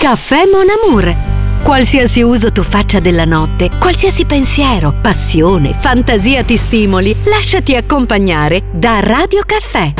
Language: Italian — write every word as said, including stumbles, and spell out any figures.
Caffè Mon Amour. Qualsiasi uso tu faccia della notte, qualsiasi pensiero, passione, fantasia ti stimoli, lasciati accompagnare da Radio Caffè.